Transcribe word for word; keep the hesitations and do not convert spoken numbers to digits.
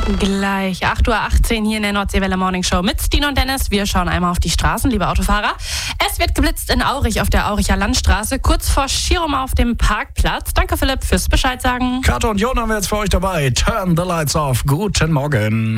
Gleich acht Uhr achtzehn hier in der Nordseewelle Morning Show mit Stine und Dennis. Wir schauen einmal auf die Straßen, liebe Autofahrer. Es wird geblitzt in Aurich auf der Auricher Landstraße, kurz vor Schiruma auf dem Parkplatz. Danke Philipp fürs Bescheid sagen. Kato und Jon haben wir jetzt für euch dabei. Turn the lights off. Guten Morgen.